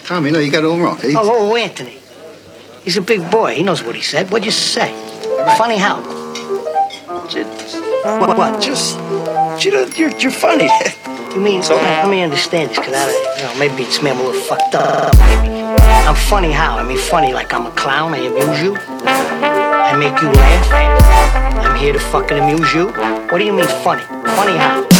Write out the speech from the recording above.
Tommy, no, you got it all wrong. Oh, Anthony. He's a big boy. He knows what he said. What'd you say? Funny how? What? Just, you're funny. You mean, so, let me understand this, because maybe it's me, I'm a little fucked up, maybe. I'm funny how? I mean, funny like I'm a clown, I amuse you? I make you laugh? I'm here to fucking amuse you? What do you mean funny? Funny how?